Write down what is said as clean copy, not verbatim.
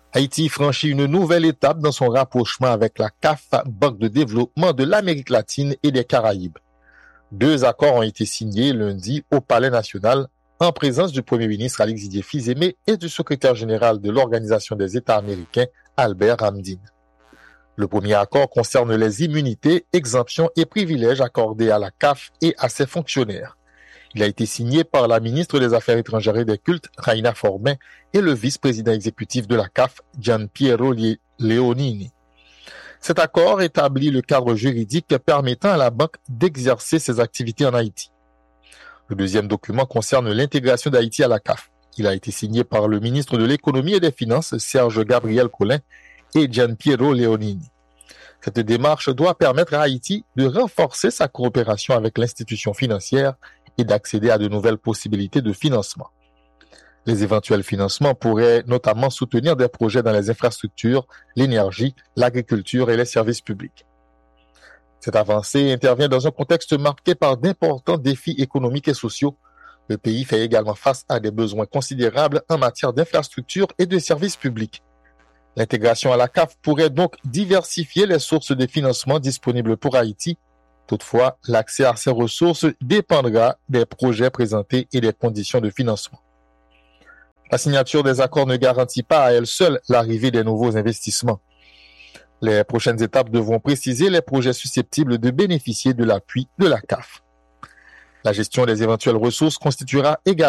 Haïti franchit une nouvelle étape dans son rapprochement avec la CAF, Banque de développement de l'Amérique latine et des Caraïbes. 2 accords ont été signés lundi au Palais national en présence du Premier ministre Alexis Didier et du secrétaire général de l'Organisation des États américains, Albert Hamdin. Le premier accord concerne les immunités, exemptions et privilèges accordés à la CAF et à ses fonctionnaires. Il a été signé par la ministre des Affaires étrangères et des Cultes, Raina Formin, et le vice-président exécutif de la CAF, Gianpiero Leonini. Cet accord établit le cadre juridique permettant à la banque d'exercer ses activités en Haïti. Le deuxième document concerne l'intégration d'Haïti à la CAF. Il a été signé par le ministre de l'Économie et des Finances, Serge Gabriel Collin, et Gianpiero Leonini. Cette démarche doit permettre à Haïti de renforcer sa coopération avec l'institution financière et d'accéder à de nouvelles possibilités de financement. Les éventuels financements pourraient notamment soutenir des projets dans les infrastructures, l'énergie, l'agriculture et les services publics. Cette avancée intervient dans un contexte marqué par d'importants défis économiques et sociaux. Le pays fait également face à des besoins considérables en matière d'infrastructures et de services publics. L'intégration à la CAF pourrait donc diversifier les sources de financement disponibles pour Haïti. Toutefois, l'accès à ces ressources dépendra des projets présentés et des conditions de financement. La signature des accords ne garantit pas à elle seule l'arrivée des nouveaux investissements. Les prochaines étapes devront préciser les projets susceptibles de bénéficier de l'appui de la CAF. La gestion des éventuelles ressources constituera également